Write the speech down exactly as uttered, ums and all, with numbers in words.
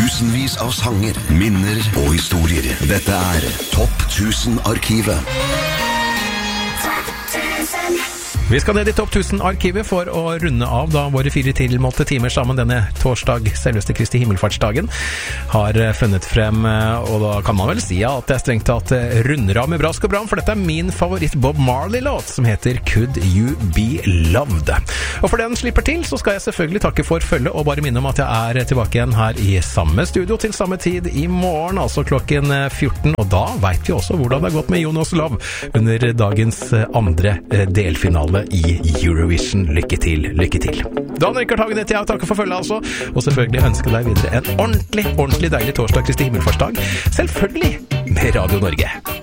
Tusenvis av sanger, minner og historier. Dette er Topp tusen-arkivet. Vi skal ned i Topp tusen-arkivet for å runde av da våre fire tilmålte timer sammen denne torsdag, selveste Kristi himmelfartsdagen, har funnet frem, og da kan man vel si at det er strengt tatt runder av med brask og bram, for dette er min favoritt Bob Marley-låt, som heter Could You Be Loved. Og for den slipper til, så skal jeg selvfølgelig takke for følge, og bare minne om at jeg er tilbake igjen her i samme studio til samme tid i morgen, altså klokken fjorten, og da vet vi også hvordan det har gått med Jonas Love under dagens andre delfinale i Eurovision. Lykke til, lykke til. Dan Rikard Hagen heter jeg, takker for følge altså, og selvfølgelig ønsker deg videre en ordentlig, ordentlig deilig torsdag, Kristi himmelfartsdag, selvfølgelig med Radio Norge.